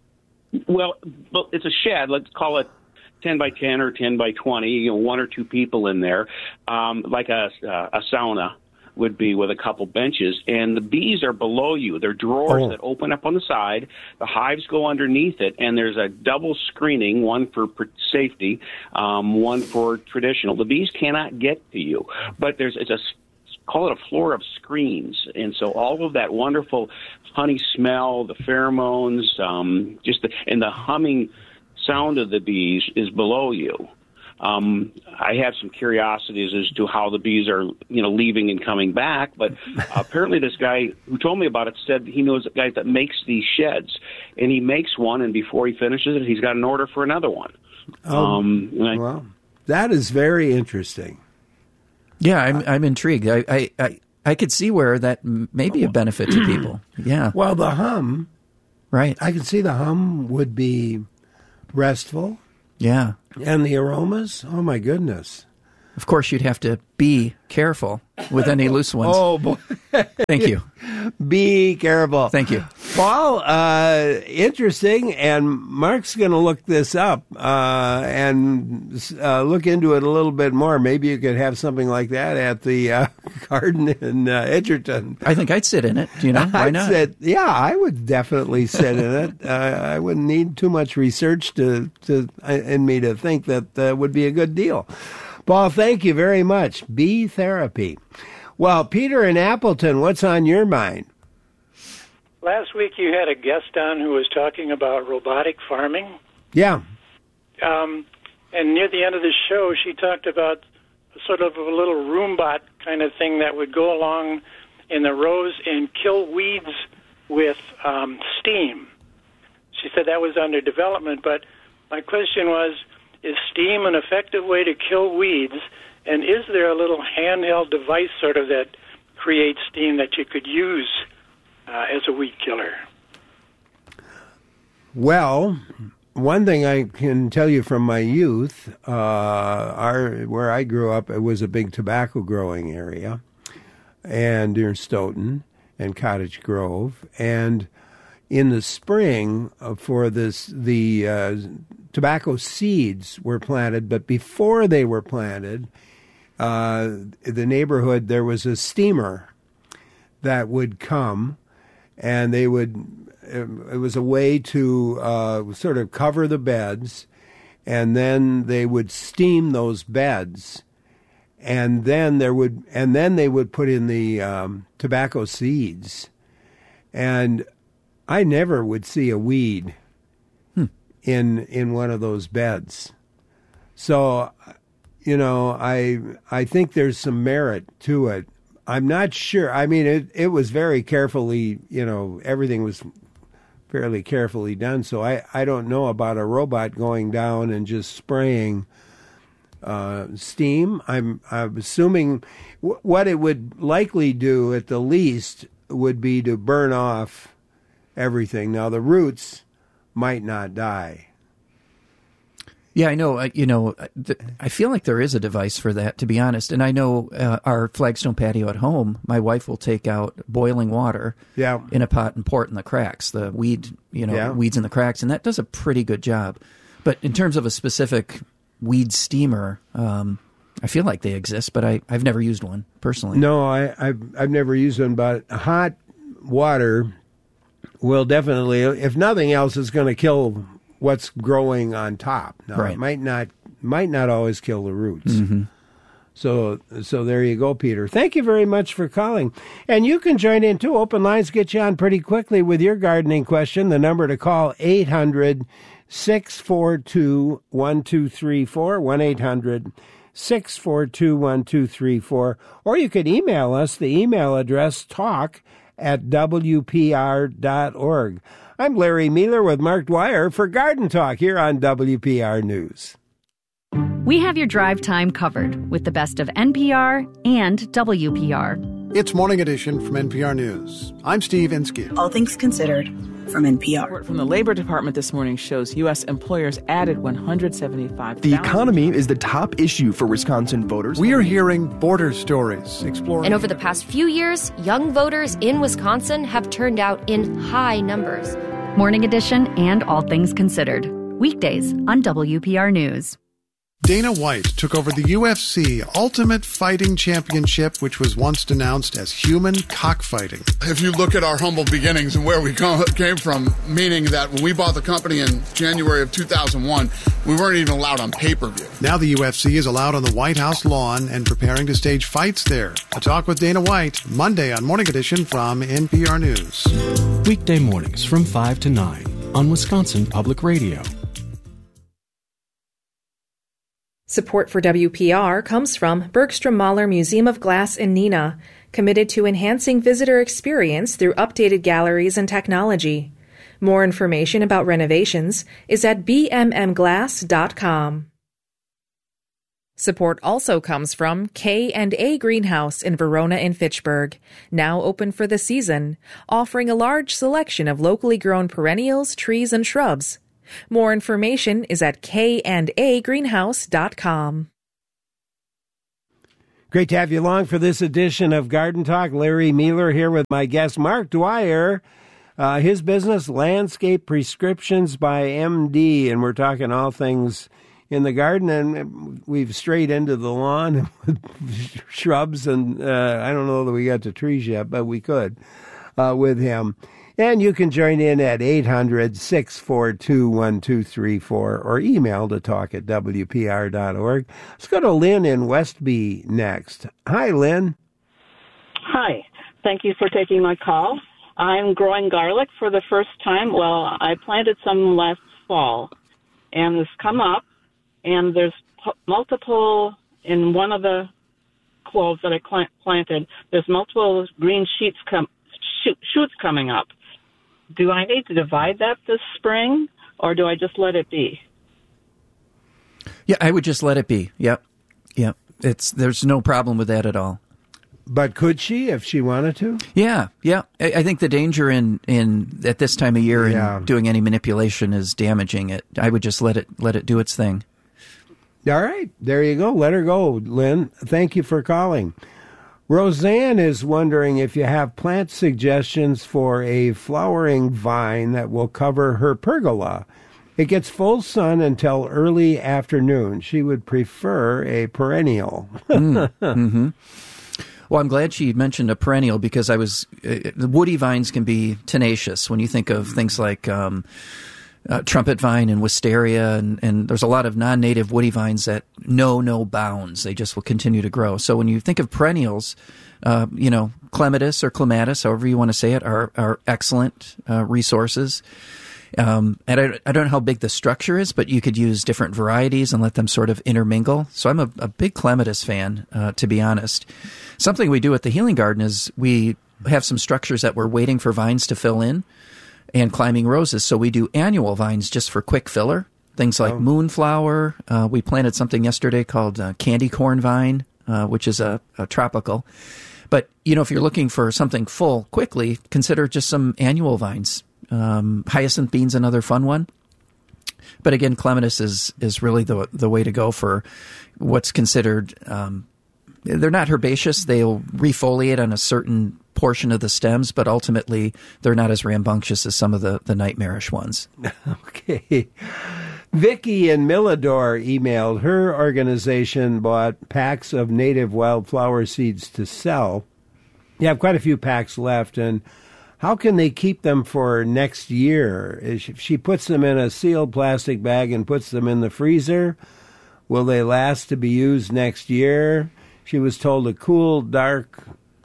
Well, it's a shed. Let's call it ten by ten or ten by twenty. You know, one or two people in there, um, like a uh, a sauna would be with a couple benches. And the bees are below you. They're drawers oh. that open up on the side. The hives go underneath it, and there's a double screening, one for safety, um, one for traditional. The bees cannot get to you, but there's it's a call it a floor of screens. And so all of that wonderful honey smell, the pheromones, um, just the, and the humming sound of the bees is below you. Um, I have some curiosities as to how the bees are, you know, leaving and coming back. But apparently this guy who told me about it said he knows a guy that makes these sheds. And he makes one, and before he finishes it, he's got an order for another one. Oh, um, I, well, that is very interesting. Yeah, I'm I'm intrigued. I, I, I I could see where that may be a benefit to people. Yeah. Well, the hum, right? I could see the hum would be restful. Yeah. And the aromas, oh my goodness. Of course, you'd have to be careful with any loose ones. Oh, boy. Thank you. Be careful. Thank you. Paul, uh, interesting, and Mark's going to look this up uh, and uh, look into it a little bit more. Maybe you could have something like that at the uh, garden in uh, Edgerton. I think I'd sit in it. Do you know? Why I'd not? Sit, yeah, I would definitely sit in it. Uh, I wouldn't need too much research to, to in me to think that uh, would be a good deal. Paul, thank you very much. Bee therapy. Well, Peter in Appleton, what's on your mind? Last week you had a guest on who was talking about robotic farming. Yeah. Um, and near the end of the show, she talked about sort of a little Roombot kind of thing that would go along in the rows and kill weeds with um, steam. She said that was under development, but my question was, is steam an effective way to kill weeds? And is there a little handheld device sort of that creates steam that you could use uh, as a weed killer? Well, one thing I can tell you from my youth, uh, our where I grew up, it was a big tobacco growing area, and near Stoughton and Cottage Grove. And in the spring, uh, for this, the uh, tobacco seeds were planted, but before they were planted, uh, the neighborhood, there was a steamer that would come, and they would, it was a way to uh, sort of cover the beds, and then they would steam those beds, and then there would, and then they would put in the um, tobacco seeds, and I never would see a weed hmm. in in one of those beds. So, you know, I I think there's some merit to it. I'm not sure. I mean, it, it was very carefully, you know, everything was fairly carefully done. So I, I don't know about a robot going down and just spraying uh, steam. I'm, I'm assuming w- what it would likely do at the least would be to burn off everything. Now, the roots might not die. Yeah, I know. Uh, you know, th- I feel like there is a device for that, to be honest. And I know uh, our flagstone patio at home, my wife will take out boiling water yeah. in a pot and pour it in the cracks, the weed, you know, yeah. weeds in the cracks, and that does a pretty good job. But in terms of a specific weed steamer, um, I feel like they exist, but I, I've never used one personally. No, I, I've, I've never used one, but hot water will definitely, if nothing else, is going to kill what's growing on top. Now, right. it might not might not always kill the roots. Mm-hmm. So so there you go, Peter. Thank you very much for calling. And you can join in, too. Open lines get you on pretty quickly with your gardening question. The number to call, eight hundred, six four two, one two three four, one eight hundred, six four two, one two three four. Or you could email us. The email address, talk at w p r dot org. I'm Larry Mealer with Mark Dwyer for Garden Talk here on W P R News. We have your drive time covered with the best of N P R and W P R. It's Morning Edition from N P R News. I'm Steve Inskeep. All things considered from N P R. Report from the Labor Department this morning shows U S employers added one hundred seventy-five thousand. The economy is the top issue for Wisconsin voters. We are hearing border stories exploring. And over the past few years, young voters in Wisconsin have turned out in high numbers. Morning Edition and All Things Considered. Weekdays on W P R News. Dana White took over the U F C Ultimate Fighting Championship, which was once denounced as human cockfighting. If you look at our humble beginnings and where we came from, meaning that when we bought the company in January of two thousand one, we weren't even allowed on pay-per-view. Now the U F C is allowed on the White House lawn and preparing to stage fights there. A talk with Dana White, Monday on Morning Edition from N P R News. Weekday mornings from five to nine on Wisconsin Public Radio. Support for W P R comes from Bergstrom Mahler Museum of Glass in Neenah, committed to enhancing visitor experience through updated galleries and technology. More information about renovations is at b m m glass dot com. Support also comes from K and A Greenhouse in Verona and Fitchburg, now open for the season, offering a large selection of locally grown perennials, trees, and shrubs. More information is at k and a greenhouse dot com. Great to have you along for this edition of Garden Talk. Larry Mueller here with my guest, Mark Dwyer. Uh, his business, Landscape Prescriptions by M D, and we're talking all things in the garden, and we've strayed into the lawn with shrubs, and uh, I don't know that we got to trees yet, but we could uh, with him. And you can join in at eight hundred, six four two, one two three four or email to talk at w p r dot org. Let's go to Lynn in Westby next. Hi, Lynn. Hi. Thank you for taking my call. I'm growing garlic for the first time. Well, I planted some last fall, and it's come up. And there's p- multiple, in one of the cloves that I cl- planted, there's multiple green sheets com- shoot, shoots coming up. Do I need to divide that this spring, or do I just let it be? Yeah, I would just let it be. Yep. Yep. It's, there's no problem with that at all. But could she if she wanted to? Yeah, yeah. I, I think the danger in, in at this time of year Yeah. in doing any manipulation is damaging it. I would just let it let it do its thing. All right, there you go. Let her go, Lynn. Thank you for calling. Roseanne is wondering if you have plant suggestions for a flowering vine that will cover her pergola. It gets full sun until early afternoon. She would prefer a perennial. mm, mm-hmm. Well, I'm glad she mentioned a perennial because I was uh, the woody vines can be tenacious when you think of things like um, uh, trumpet vine and wisteria, and, and there's a lot of non-native woody vines that know no bounds. They just will continue to grow. So when you think of perennials, uh, you know, clematis or clematis, however you want to say it, are are excellent uh, resources. Um, and I, I don't know how big the structure is, but you could use different varieties and let them sort of intermingle. So I'm a, a big clematis fan, uh, to be honest. Something we do at the Healing Garden is we have some structures that we're waiting for vines to fill in and climbing roses. So we do annual vines just for quick filler, things like oh. moonflower. Uh, we planted something yesterday called uh, candy corn vine, uh, which is a, a tropical. But, you know, if you're looking for something full quickly, consider just some annual vines. Um, hyacinth bean's another fun one. But again, clematis is, is really the the way to go for what's considered, um, they're not herbaceous. They'll refoliate on a certain portion of the stems, but ultimately they're not as rambunctious as some of the, the nightmarish ones. Okay. Vicki in Millador emailed. Her organization bought packs of native wildflower seeds to sell. You have quite a few packs left, and how can they keep them for next year? If she puts them in a sealed plastic bag and puts them in the freezer, will they last to be used next year? She was told a cool, dark,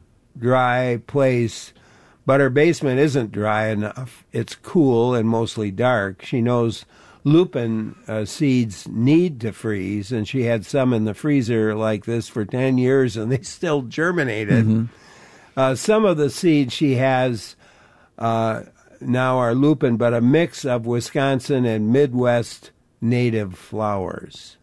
dry place, but her basement isn't dry enough. It's cool and mostly dark. She knows lupin uh, seeds need to freeze, and she had some in the freezer like this for ten years, and they still germinated. Mm-hmm. Uh, some of the seeds she has uh, now are lupin, but a mix of Wisconsin and Midwest native flowers.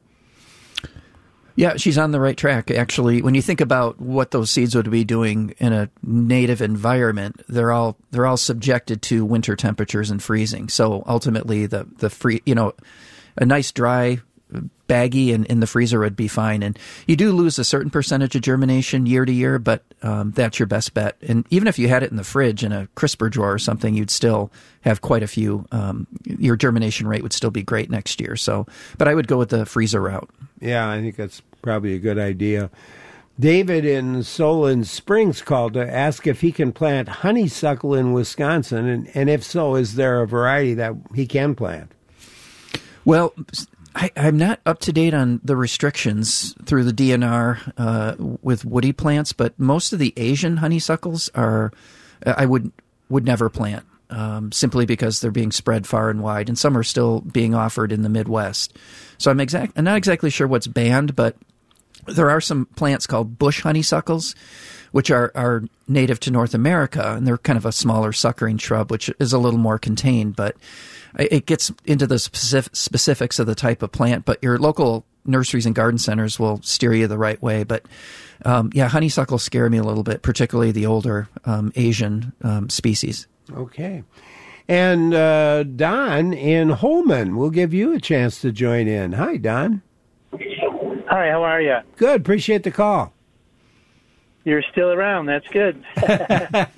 Yeah, she's on the right track. Actually, when you think about what those seeds would be doing in a native environment, they're all they're all subjected to winter temperatures and freezing. So ultimately, the the free you know, a nice dry baggie in, in the freezer would be fine. And you do lose a certain percentage of germination year to year, but um, that's your best bet. And even if you had it in the fridge in a crisper drawer or something, you'd still have quite a few. Um, your germination rate would still be great next year. So, but I would go with the freezer route. Yeah, I think that's probably a good idea. David in Solon Springs called to ask if he can plant honeysuckle in Wisconsin, and, and if so, is there a variety that he can plant? Well, I, I'm not up to date on the restrictions through the D N R uh, with woody plants, but most of the Asian honeysuckles are I would would never plant um, simply because they're being spread far and wide, and some are still being offered in the Midwest. So I'm exact I'm not exactly sure what's banned, but there are some plants called bush honeysuckles, which are, are native to North America, and they're kind of a smaller suckering shrub, which is a little more contained, but it gets into the specific, specifics of the type of plant. But your local nurseries and garden centers will steer you the right way. But um, yeah, honeysuckle scare me a little bit, particularly the older um, Asian um, species. Okay. And uh, Don in Holman, we'll give you a chance to join in. Hi, Don. Hi, how are you? Good. Appreciate the call. You're still around. That's good.